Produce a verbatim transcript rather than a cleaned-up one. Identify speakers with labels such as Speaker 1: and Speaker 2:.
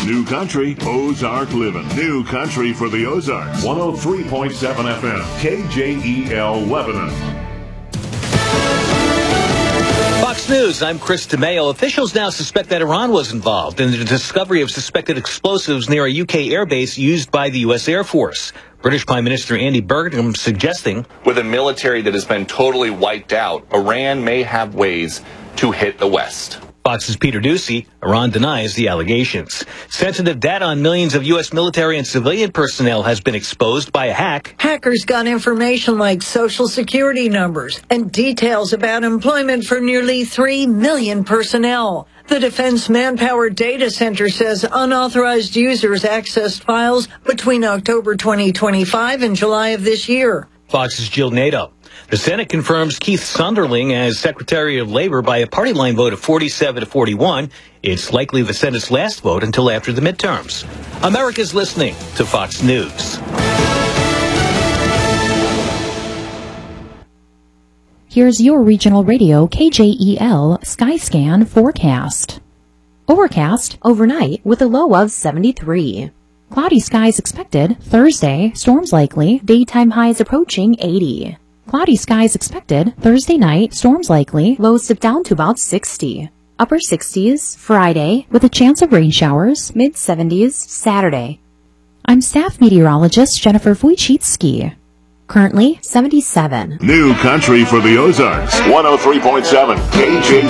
Speaker 1: New Country, Ozark Living. New Country for the Ozarks. one oh three point seven F M, K J E L Lebanon.
Speaker 2: Fox News, I'm Chris DeMeo. Officials now suspect that Iran was involved in the discovery of suspected explosives near a U K airbase used by the U S Air Force. British Prime Minister Andy Burnham suggesting,
Speaker 3: with a military that has been totally wiped out, Iran may have ways to hit the West.
Speaker 2: Fox's Peter Doocy. Iran denies the allegations. Sensitive data on millions of U S military and civilian personnel has been exposed by a hack.
Speaker 4: Hackers got information like social security numbers and details about employment for nearly three million personnel. The Defense Manpower Data Center says unauthorized users accessed files between October twenty twenty-five and July of this year.
Speaker 2: Fox's Jill Nato. The Senate confirms Keith Sunderling as Secretary of Labor by a party line vote of forty-seven to forty-one. It's likely the Senate's last vote until after the midterms. America's listening to Fox News.
Speaker 5: Here's your regional radio K J E L Skyscan forecast. Overcast overnight with a low of seventy-three. Cloudy skies expected Thursday, storms likely, daytime highs approaching eighty. Cloudy skies expected Thursday night, storms likely, lows dip down to about sixty. Upper sixties Friday with a chance of rain showers, mid seventies Saturday. I'm staff meteorologist Jennifer Wojcicki. Currently seventy-seven.
Speaker 1: New Country for the Ozarks. one oh three point seven K J